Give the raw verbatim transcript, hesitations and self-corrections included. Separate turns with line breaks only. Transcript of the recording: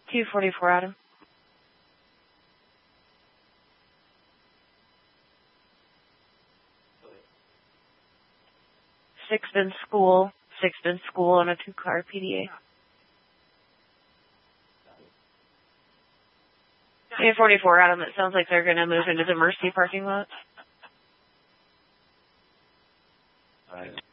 two forty-four, Adam. Sixth in school. Sixth in school on a two-car P D A. two forty-four, Adam. It sounds like they're going to move into the Mercy parking lot.
All right.